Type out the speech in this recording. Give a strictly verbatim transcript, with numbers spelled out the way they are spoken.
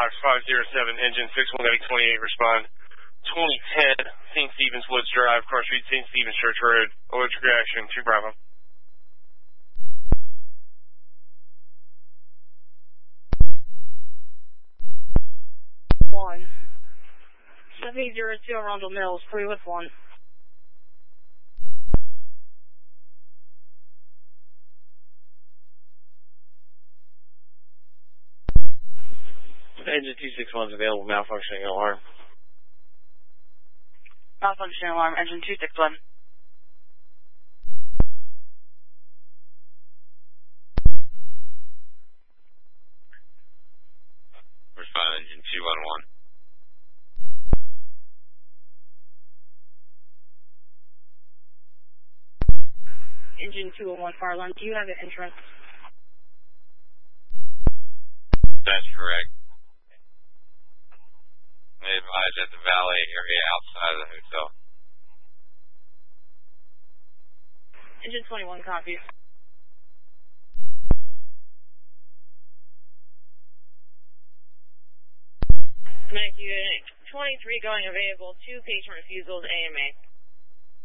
Fox five zero seven, engine six one eight twenty-eight, respond. twenty ten, Saint Stephen's Woods Drive, Cross Street, Saint Stephen's Church Road. Allergic reaction, two Bravo. One. seven eight zero two, Arundel Mills, three with one. Engine two six one is available, malfunctioning alarm. Malfunctioning alarm, engine two six one. Respond, engine two one one. Engine two one one, fire alarm, do you have an entrance? That's correct. They advise at the valet area outside of the hotel. Engine twenty-one, copy. Thank you. twenty-three going available, two patient refusals, A M A.